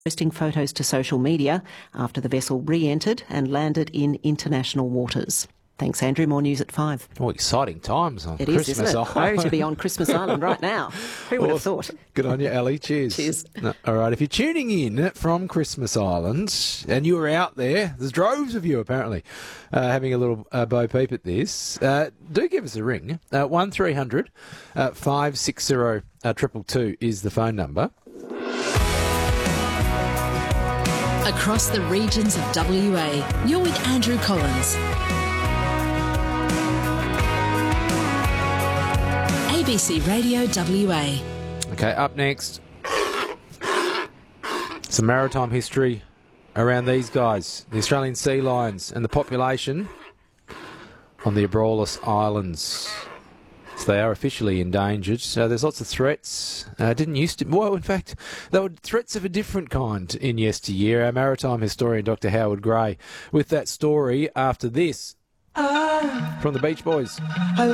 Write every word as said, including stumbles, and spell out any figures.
posting photos to social media after the vessel re-entered and landed in international waters. Thanks, Andrew. More news at five. Oh, exciting times on it Christmas is, isn't it? Island. Oh, to be on Christmas Island right now. Who would awesome. have thought? Good on you, Ali. Cheers. Cheers. No, all right, if you're tuning in from Christmas Island and you were out there, there's droves of you apparently uh, having a little uh, bo peep at this, uh, do give us a ring. Uh, one three hundred five six zero two two two is the phone number. Across the regions of W A, you're with Andrew Collins. A B C Radio W A. Okay, up next, some maritime history around these guys, the Australian sea lions and the population on the Abrolhos Islands. So they are officially endangered. So there's lots of threats. Uh, didn't used to. Well, in fact, there were threats of a different kind in yesteryear. Our maritime historian, Doctor Howard Gray, with that story after this from the Beach Boys.